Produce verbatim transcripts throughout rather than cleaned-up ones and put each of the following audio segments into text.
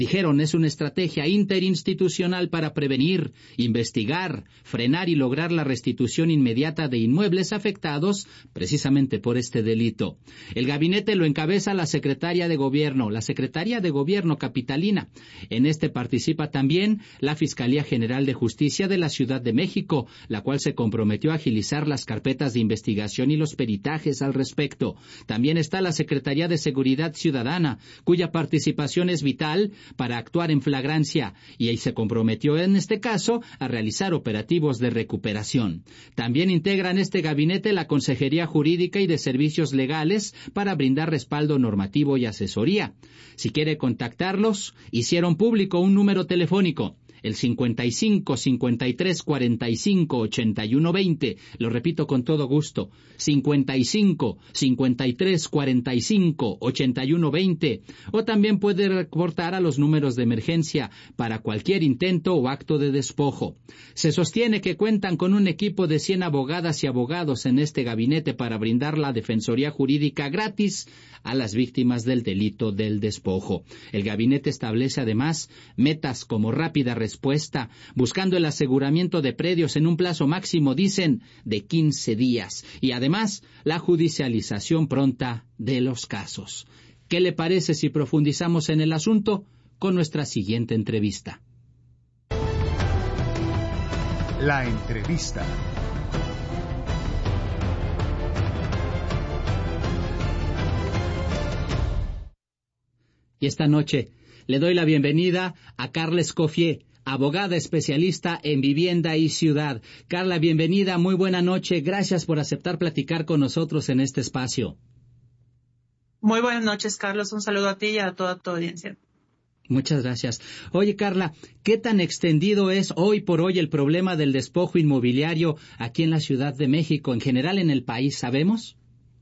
Dijeron, es una estrategia interinstitucional para prevenir, investigar, frenar y lograr la restitución inmediata de inmuebles afectados precisamente por este delito. El gabinete lo encabeza la secretaria de Gobierno, la secretaria de Gobierno capitalina. En este participa también la Fiscalía General de Justicia de la Ciudad de México, la cual se comprometió a agilizar las carpetas de investigación y los peritajes al respecto. También está la Secretaría de Seguridad Ciudadana, cuya participación es vital para actuar en flagrancia, y ahí se comprometió en este caso a realizar operativos de recuperación. También integran este gabinete la Consejería Jurídica y de Servicios Legales para brindar respaldo normativo y asesoría. Si quiere contactarlos, hicieron público un número telefónico, el cincuenta y cinco, cincuenta y tres, cuarenta y cinco, ochenta y uno, veinte. Lo repito con todo gusto. cincuenta y cinco, cincuenta y tres, cuarenta y cinco, ochenta y uno, veinte. O también puede reportar a los números de emergencia para cualquier intento o acto de despojo. Se sostiene que cuentan con un equipo de cien abogadas y abogados en este gabinete para brindar la defensoría jurídica gratis a las víctimas del delito del despojo. El gabinete establece además metas como rápida respuesta, buscando el aseguramiento de predios en un plazo máximo, dicen, de quince días, y además la judicialización pronta de los casos. ¿Qué le parece si profundizamos en el asunto con nuestra siguiente entrevista? La entrevista. Y esta noche le doy la bienvenida a Carla Escoffier, abogada especialista en vivienda y ciudad. Carla, bienvenida, muy buena noche. Gracias por aceptar platicar con nosotros en este espacio. Muy buenas noches, Carlos. Un saludo a ti y a toda tu audiencia. Muchas gracias. Oye, Carla, ¿qué tan extendido es hoy por hoy el problema del despojo inmobiliario aquí en la Ciudad de México, en general en el país, sabemos?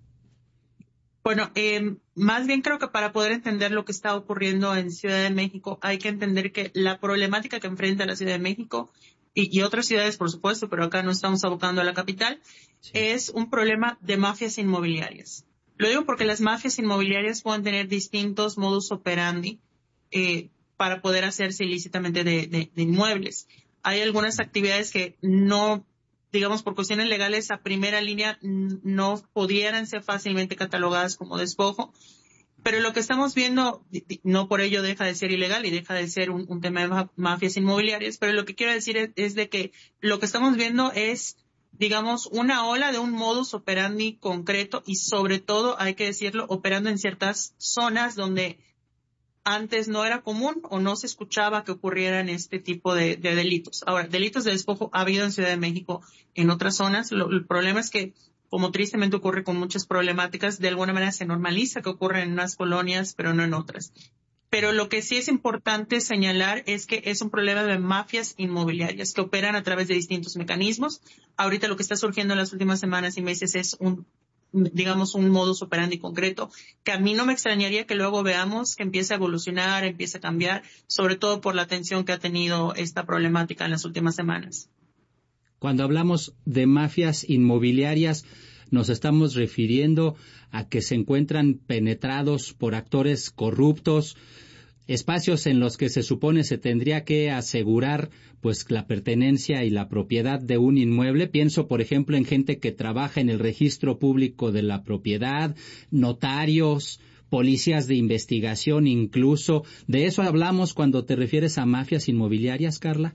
Bueno, eh, más bien creo que para poder entender lo que está ocurriendo en Ciudad de México, hay que entender que la problemática que enfrenta la Ciudad de México y, y otras ciudades, por supuesto, pero acá no estamos abocando a la capital, sí, es un problema de mafias inmobiliarias. Lo digo porque las mafias inmobiliarias pueden tener distintos modus operandi eh, para poder hacerse ilícitamente de, de, de inmuebles. Hay algunas actividades que no, digamos, por cuestiones legales a primera línea no pudieran ser fácilmente catalogadas como despojo, pero lo que estamos viendo no por ello deja de ser ilegal y deja de ser un, un tema de mafias inmobiliarias, pero lo que quiero decir es, es de que lo que estamos viendo es, digamos, una ola de un modus operandi concreto y sobre todo, hay que decirlo, operando en ciertas zonas donde antes no era común o no se escuchaba que ocurrieran este tipo de, de delitos. Ahora, delitos de despojo ha habido en Ciudad de México en otras zonas. Lo, el problema es que, como tristemente ocurre con muchas problemáticas, de alguna manera se normaliza que ocurren en unas colonias, pero no en otras. Pero lo que sí es importante señalar es que es un problema de mafias inmobiliarias que operan a través de distintos mecanismos. Ahorita lo que está surgiendo en las últimas semanas y meses es un digamos, un modus operandi concreto, que a mí no me extrañaría que luego veamos que empiece a evolucionar, empiece a cambiar, sobre todo por la atención que ha tenido esta problemática en las últimas semanas. Cuando hablamos de mafias inmobiliarias, nos estamos refiriendo a que se encuentran penetrados por actores corruptos, espacios en los que se supone se tendría que asegurar pues la pertenencia y la propiedad de un inmueble. Pienso, por ejemplo, en gente que trabaja en el registro público de la propiedad, notarios, policías de investigación incluso. ¿De eso hablamos cuando te refieres a mafias inmobiliarias, Carla?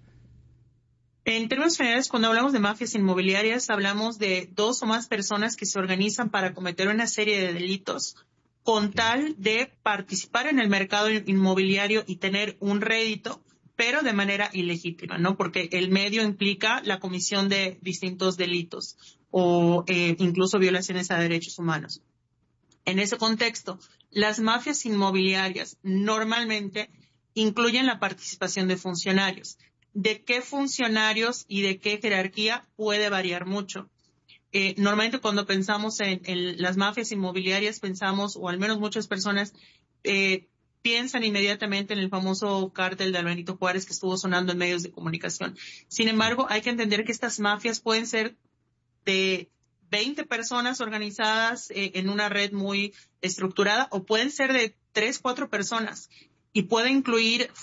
En términos generales, cuando hablamos de mafias inmobiliarias, hablamos de dos o más personas que se organizan para cometer una serie de delitos con tal de participar en el mercado inmobiliario y tener un rédito, pero de manera ilegítima, ¿no? Porque el medio implica la comisión de distintos delitos o eh, incluso violaciones a derechos humanos. En ese contexto, las mafias inmobiliarias normalmente incluyen la participación de funcionarios. ¿De qué funcionarios y de qué jerarquía? Puede variar mucho. Eh, normalmente cuando pensamos en, en las mafias inmobiliarias pensamos, o al menos muchas personas eh, piensan inmediatamente en el famoso cártel de Benito Juárez que estuvo sonando en medios de comunicación. Sin embargo, hay que entender que estas mafias pueden ser de veinte personas organizadas eh, en una red muy estructurada o pueden ser de tres, cuatro personas y puede incluir